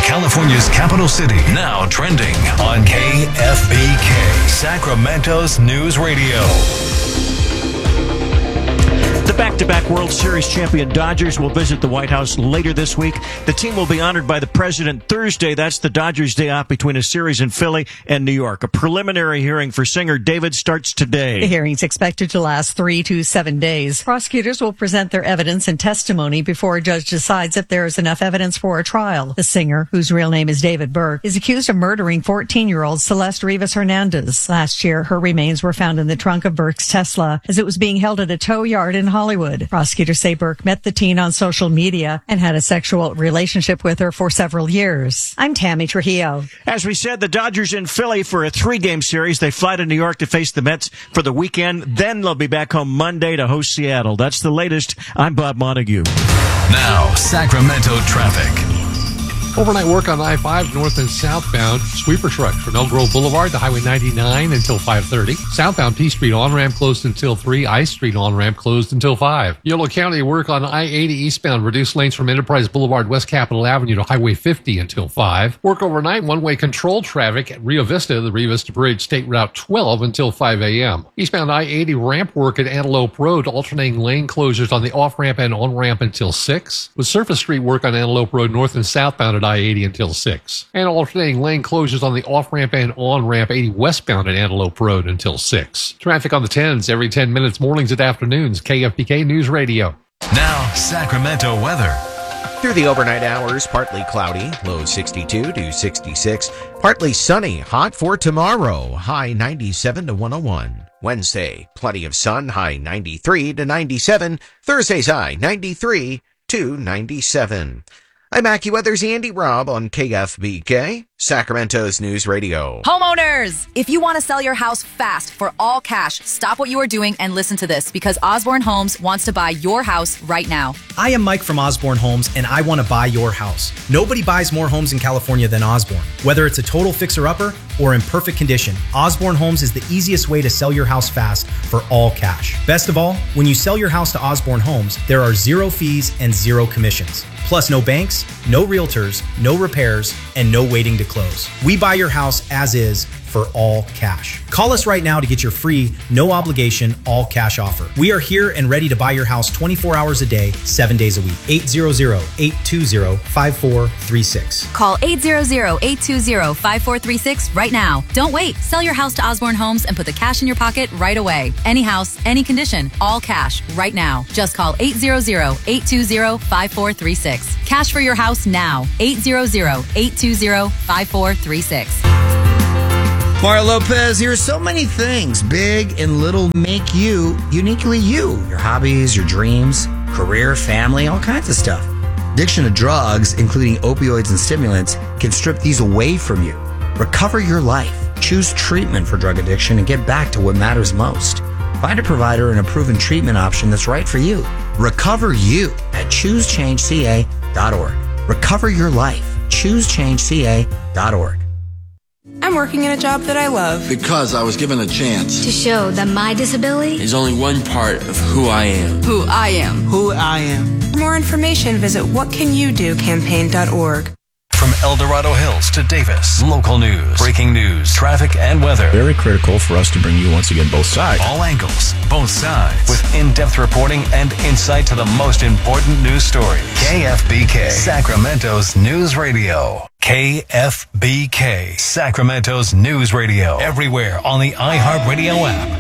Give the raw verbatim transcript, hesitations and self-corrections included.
California's capital city. Now trending on K F B K, Sacramento's News Radio. The back-to-back World Series champion Dodgers will visit the White House later this week. The team will be honored by the president Thursday. That's the Dodgers' day off between a series in Philly and New York. A preliminary hearing for singer David starts today. The hearing's expected to last three to seven days. Prosecutors will present their evidence and testimony before a judge decides if there is enough evidence for a trial. The singer, whose real name is David Burke, is accused of murdering fourteen-year-old Celeste Rivas Hernandez. Last year, her remains were found in the trunk of Burke's Tesla as it was being held at a tow yard in Hollywood. Prosecutors say Burke met the teen on social media and had a sexual relationship with her for several years. I'm Tammy Trujillo. As we said, the Dodgers in Philly for a three-game series. They fly to New York to face the Mets for the weekend. Then they'll be back home Monday to host Seattle. That's the latest. I'm Bob Montague. Now, Sacramento traffic. Overnight work on I five north and southbound. Sweeper trucks from Elk Grove Boulevard to Highway ninety-nine until five thirty. Southbound P Street on-ramp closed until three. I Street on-ramp closed until five. Yolo County work on I eighty eastbound. Reduced lanes from Enterprise Boulevard West Capitol Avenue to Highway fifty until five. Work overnight one-way control traffic at Rio Vista, the Rio Vista Bridge, State Route twelve until five a.m. Eastbound I eighty ramp work at Antelope Road. Alternating lane closures on the off-ramp and on-ramp until six. With surface street work on Antelope Road north and southbound at I eighty until six. And alternating lane closures on the off-ramp and on-ramp eighty westbound at Antelope Road until six. Traffic on the tens every ten minutes, mornings and afternoons. K F B K News Radio. Now, Sacramento weather. Through the overnight hours, partly cloudy, low sixty-two to sixty-six. Partly sunny, hot for tomorrow, high ninety-seven to one oh one. Wednesday, plenty of sun, high ninety-three to ninety-seven. Thursday's high ninety-three to ninety-seven. I'm AccuWeather's Andy Robb on K F B K, Sacramento's News Radio. Homeowners, if you want to sell your house fast for all cash, stop what you are doing and listen to this, because Osborne Homes wants to buy your house right now. I am Mike from Osborne Homes, and I want to buy your house. Nobody buys more homes in California than Osborne. Whether it's a total fixer-upper or in perfect condition, Osborne Homes is the easiest way to sell your house fast for all cash. Best of all, when you sell your house to Osborne Homes, there are zero fees and zero commissions. Plus no banks, no realtors, no repairs, and no waiting to close. We buy your house as is for all cash. Call us right now to get your free, no obligation, all cash offer. We are here and ready to buy your house twenty-four hours a day, seven days a week. eight hundred, eight two zero, five four three six. Call eight hundred, eight two zero, five four three six right now. Don't wait. Sell your house to Osborne Homes and put the cash in your pocket right away. Any house, any condition, all cash right now. Just call eight hundred, eight two zero, five four three six. Cash for your house now. eight hundred, eight two zero, five four three six. Mario Lopez, here are so many things, big and little, make you uniquely you. Your hobbies, your dreams, career, family, all kinds of stuff. Addiction to drugs, including opioids and stimulants, can strip these away from you. Recover your life. Choose treatment for drug addiction and get back to what matters most. Find a provider and a proven treatment option that's right for you. Recover you at choose change c a dot org. Recover your life. choose change c a dot org. I'm working in a job that I love. Because I was given a chance. To show that my disability is only one part of who I am. Who I am. Who I am. For more information, visit what can you do campaign dot org. From El Dorado Hills to Davis, local news, breaking news, traffic, and weather. Very critical for us to bring you, once again, both sides. All angles, both sides, with in-depth reporting and insight to the most important news stories. K F B K, Sacramento's News Radio. K F B K, Sacramento's News Radio. Everywhere on the iHeartRadio app.